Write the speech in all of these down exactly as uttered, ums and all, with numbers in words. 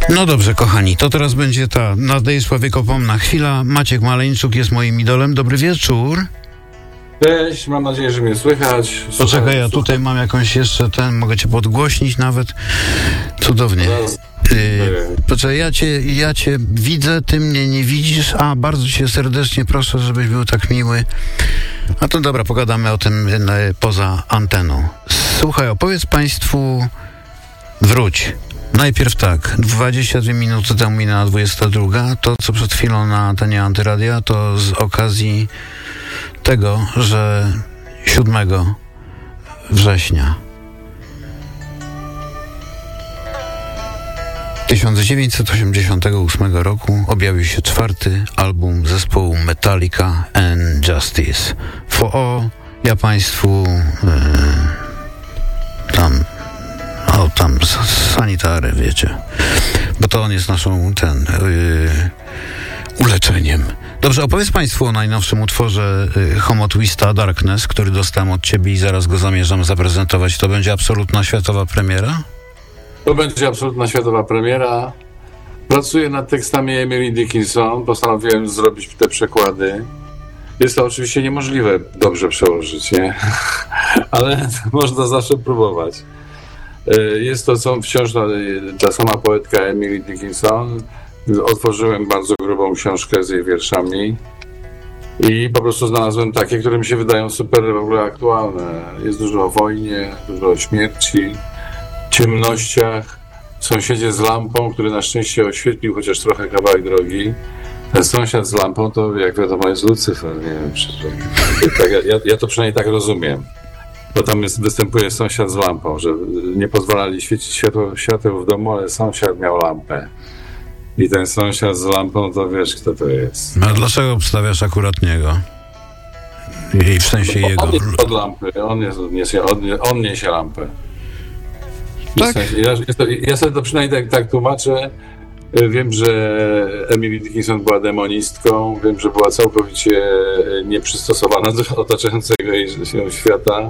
No dobrze, kochani, to teraz będzie ta nadaje sławiekopomna chwila. Maciek Maleńczuk jest moim idolem. Dobry wieczór. Cześć, mam nadzieję, że mnie słychać. Poczekaj, ja tutaj mam jakąś jeszcze ten, mogę cię podgłośnić nawet. Cudownie. Yy, poczekaj, ja cię, ja cię widzę, ty mnie nie widzisz, a bardzo cię serdecznie proszę, żebyś był tak miły. A to dobra, pogadamy o tym yy, poza anteną. Słuchaj, opowiedz państwu, wróć. Najpierw tak, dwadzieścia dwie minuty temu minęła dwudziesta druga. To, co przed chwilą na antenie Antyradia, to z okazji tego, że siódmego września tysiąc dziewięćset osiemdziesiątego ósmego roku objawił się czwarty album zespołu Metallica and Justice. For o, ja państwu yy, tam o tam sanitary, wiecie, bo to on jest naszą ten yy, uleczeniem. Dobrze, opowiedz państwu o najnowszym utworze y, Homo Twista Darkness, który dostałem od ciebie i zaraz go zamierzam zaprezentować. To będzie absolutna światowa premiera? To będzie absolutna światowa premiera. Pracuję nad tekstami Emily Dickinson. Postanowiłem zrobić te przekłady. Jest to oczywiście niemożliwe dobrze przełożyć, nie? Ale można zawsze próbować. Jest to są wciąż ta, ta sama poetka Emily Dickinson. Otworzyłem bardzo grubą książkę z jej wierszami i po prostu znalazłem takie, które mi się wydają super w ogóle aktualne. Jest dużo o wojnie, dużo o śmierci, ciemnościach, sąsiedzie z lampą, który na szczęście oświetlił chociaż trochę kawałek drogi. Ten sąsiad z lampą to, jak wiadomo, jest Lucyfer. Nie wiem, czy, tak, ja, ja to przynajmniej tak rozumiem. Bo tam jest, występuje sąsiad z lampą, że nie pozwalali świecić światło, świateł w domu, ale sąsiad miał lampę. I ten sąsiad z lampą, to wiesz, kto to jest. No a dlaczego obstawiasz akurat niego? I w sensie on jego... On jest od lampy, on, jest, niesie, on, on niesie lampę. Tak? W sensie, ja, ja sobie to przynajmniej tak, tak tłumaczę. Wiem, że Emily Dickinson była demonistką, wiem, że była całkowicie nieprzystosowana do otaczającego jej się świata.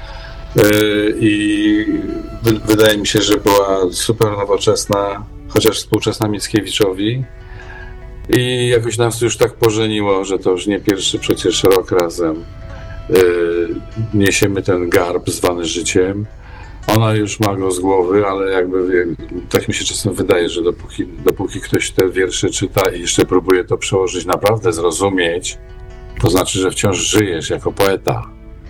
I wydaje mi się, że była super nowoczesna, chociaż współczesna Mickiewiczowi. I jakoś nas to już tak pożeniło, że to już nie pierwszy przecież rok razem yy, niesiemy ten garb zwany życiem. Ona już ma go z głowy, ale jakby tak mi się czasem wydaje, że dopóki, dopóki ktoś te wiersze czyta i jeszcze próbuje to przełożyć, naprawdę zrozumieć, to znaczy, że wciąż żyjesz jako poeta.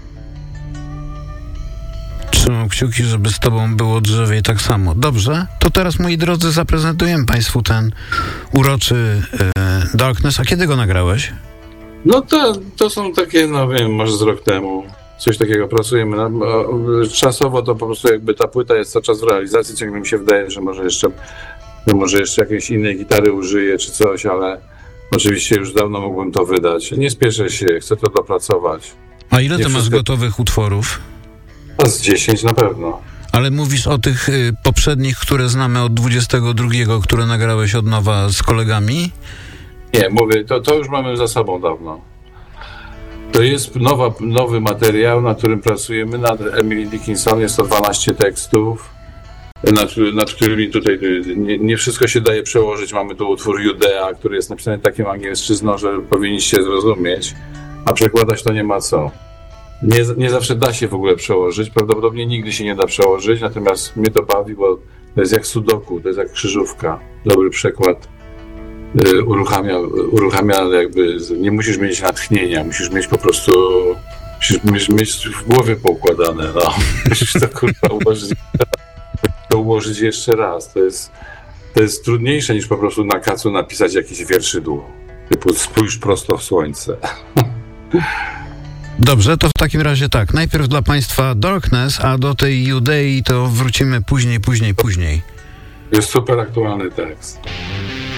Trzymam kciuki, żeby z tobą było drzewiej tak samo. Dobrze, to teraz, moi drodzy, zaprezentujemy państwu ten uroczy e, Darkness. A kiedy go nagrałeś? No to, to są takie, no wiem, może z rok temu. Coś takiego pracujemy. No, czasowo to po prostu jakby ta płyta jest cały czas w realizacji. Ciągle mi się wydaje, że może jeszcze, może jeszcze jakiejś innej gitary użyję czy coś, ale oczywiście już dawno mógłbym to wydać. Nie spieszę się, chcę to dopracować. A ile ty masz wszystko... gotowych utworów? A z dziesięć na pewno. Ale mówisz o tych y, poprzednich, które znamy od dwudziestego drugiego, które nagrałeś od nowa z kolegami? Nie, mówię, to, to już mamy za sobą dawno. To jest nowa, nowy materiał, na którym pracujemy, nad Emily Dickinson. Jest to dwanaście tekstów, nad, nad którymi tutaj nie, nie wszystko się daje przełożyć. Mamy tu utwór Judea, który jest napisany takim angielszczyzną, że powinniście zrozumieć, a przekładać to nie ma co. Nie, nie zawsze da się w ogóle przełożyć, prawdopodobnie nigdy się nie da przełożyć, natomiast mnie to bawi, bo to jest jak sudoku, to jest jak krzyżówka. Dobry przekład y, uruchamia, uruchamia jakby, nie musisz mieć natchnienia, musisz mieć po prostu, musisz mieć, mieć w głowie poukładane, no. Musisz to kurwa ułożyć, to ułożyć jeszcze raz. To jest, to jest trudniejsze niż po prostu na kacu napisać jakieś wierszydło, typu spójrz prosto w słońce. Dobrze, to w takim razie tak. Najpierw dla państwa Darkness, a do tej Judei to wrócimy później, później, później. Jest super aktualny tekst.